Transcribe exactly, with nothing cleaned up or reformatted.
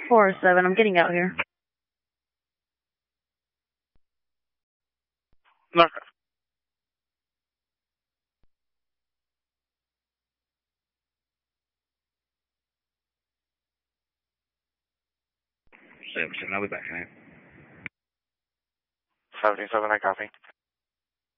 four oh seven. I'm getting out here. Okay. seven seven, I'll be back in. seventy-seven, I copy.